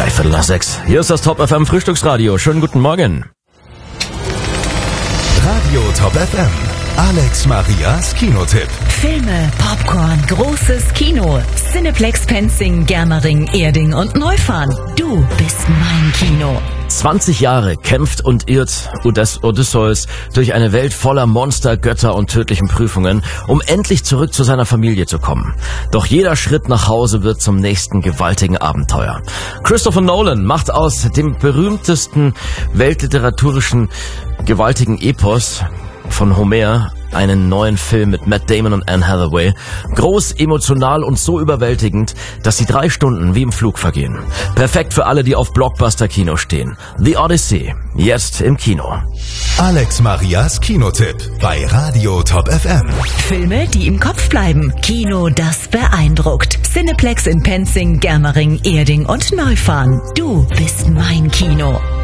5:03. Hier ist das Top FM Frühstücksradio. Schönen guten Morgen. Radio Top FM. Alex Marias Kinotipp. Filme, Popcorn, großes Kino. Cineplex Penzing, Germering, Erding und Neufahren. Du bist mein Kino. 20 Jahre kämpft und irrt Odysseus durch eine Welt voller Monster, Götter und tödlichen Prüfungen, um endlich zurück zu seiner Familie zu kommen. Doch jeder Schritt nach Hause wird zum nächsten gewaltigen Abenteuer. Christopher Nolan macht aus dem berühmtesten weltliteraturischen gewaltigen Epos von Homer einen neuen Film mit Matt Damon und Anne Hathaway. Groß, emotional und so überwältigend, dass die 3 Stunden wie im Flug vergehen. Perfekt für alle, die auf Blockbuster-Kino stehen. The Odyssey, jetzt im Kino. Alex Marias Kinotipp bei Radio Top FM. Filme, die im Kopf bleiben. Kino, das beeindruckt. Cineplex in Penzing, Germering, Erding und Neufahren. Du bist mein Kino.